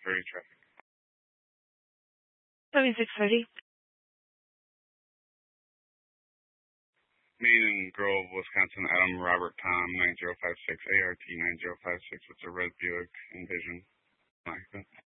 630 traffic. 7630. Main and Grove, Wisconsin, Adam Robert Tom 9056, ART 9056 with a red Buick Envision.